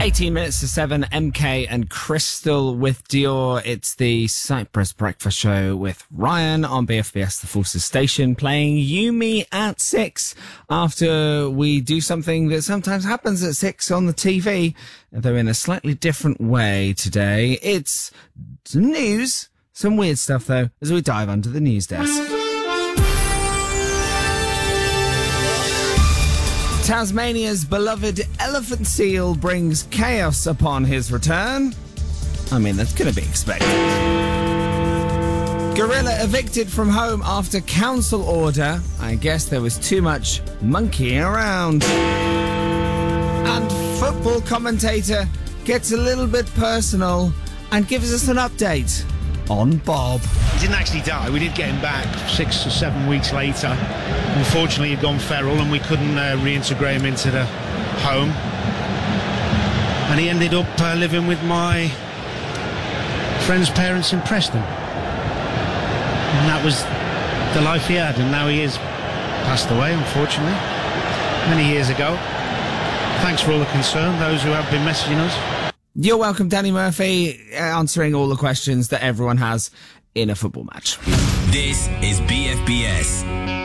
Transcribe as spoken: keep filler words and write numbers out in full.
eighteen minutes to seven, M K and Crystal with Dior. It's the Cyprus Breakfast Show with Ryan on B F B S, the Forces Station, playing You Me at six after we do something that sometimes happens at six on the T V, though in a slightly different way today. It's some news, some weird stuff though, as we dive under the news desk. Tasmania's beloved elephant seal brings chaos upon his return. I mean, that's going to be expected. Gorilla evicted from home after council order. I guess there was too much monkeying around. And football commentator gets a little bit personal and gives us an update on Bob. He didn't actually die. We did get him back six or seven weeks later. Unfortunately, he'd gone feral and we couldn't uh, reintegrate him into the home. And he ended up uh, living with my friend's parents in Preston. And that was the life he had. And now he is passed away, unfortunately, many years ago. Thanks for all the concern, those who have been messaging us. You're welcome, Danny Murphy, answering all the questions that everyone has in a football match. This is B F B S.